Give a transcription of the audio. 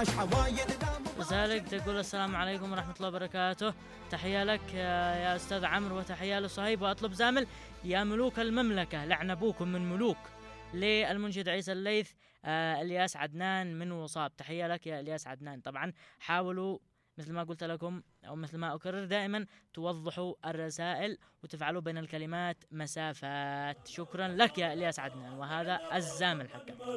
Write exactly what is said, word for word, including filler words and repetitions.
رسالك تقول السلام عليكم ورحمة الله وبركاته، تحية لك يا أستاذ عمرو وتحية لصهيب، وأطلب زامل يا ملوك المملكة لعن أبوكم من ملوك، للمنشد عيسى الليث. آه الياس عدنان من وصاب، تحية لك يا الياس عدنان. طبعا حاولوا مثل ما قلت لكم أو مثل ما أكرر دائما توضحوا الرسائل وتفعلوا بين الكلمات مسافات. شكرا لك يا الياس عدنان، وهذا الزامل حقا.